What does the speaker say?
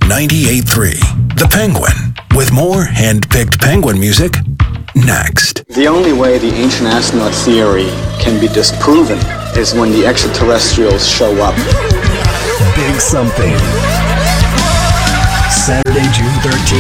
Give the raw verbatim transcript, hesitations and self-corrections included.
ninety-eight point three, The Penguin, with more hand-picked Penguin music next. The only way the ancient astronaut theory can be disproven is when the extraterrestrials show up. Big Something. Saturday, June thirteenth.